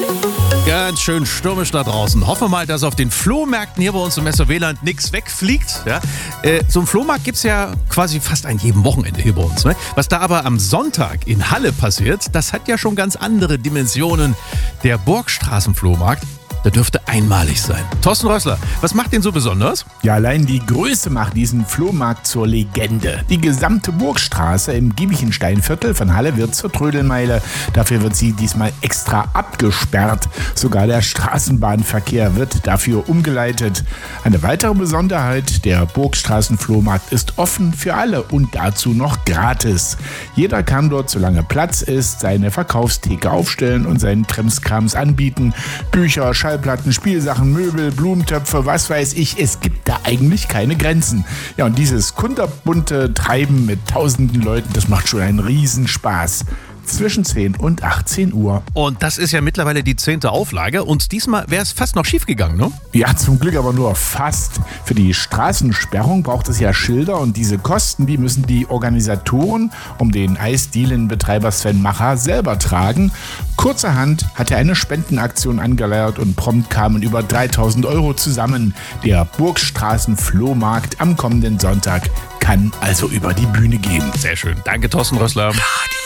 Ganz schön stürmisch da draußen. Hoffen wir mal, dass auf den Flohmärkten hier bei uns im Messer-Weland nichts wegfliegt. Ja? So einen Flohmarkt gibt es ja quasi fast an jedem Wochenende hier bei uns. Ne? Was da aber am Sonntag in Halle passiert, das hat ja schon ganz andere Dimensionen. Der Burgstraßen-Flohmarkt, der dürfte einmalig sein. Thorsten Rössler, was macht den so besonders? Ja, allein die Größe macht diesen Flohmarkt zur Legende. Die gesamte Burgstraße im Giebichensteinviertel von Halle wird zur Trödelmeile. Dafür wird sie diesmal extra abgesperrt. Sogar der Straßenbahnverkehr wird dafür umgeleitet. Eine weitere Besonderheit, der Burgstraßenflohmarkt ist offen für alle und dazu noch gratis. Jeder kann dort, solange Platz ist, seine Verkaufstheke aufstellen und seinen Krimskrams anbieten. Bücher, Schallplatten, Spielsachen, Möbel, Blumentöpfe, was weiß ich. Es gibt da eigentlich keine Grenzen. Ja, und dieses kunterbunte Treiben mit tausenden Leuten, das macht schon einen Riesenspaß. Zwischen 10 und 18 Uhr. Und das ist ja mittlerweile die 10. Auflage und diesmal wäre es fast noch schief gegangen, ne? Ja, zum Glück aber nur fast. Für die Straßensperrung braucht es ja Schilder und diese Kosten, die müssen die Organisatoren um den Eisdielenbetreiber Sven Macher selber tragen. Kurzerhand hat er eine Spendenaktion angeleiert und prompt kamen über 3.000 Euro zusammen. Der Burgstraßen-Flohmarkt am kommenden Sonntag kann also über die Bühne gehen. Sehr schön. Danke, Thorsten Rössler. Radio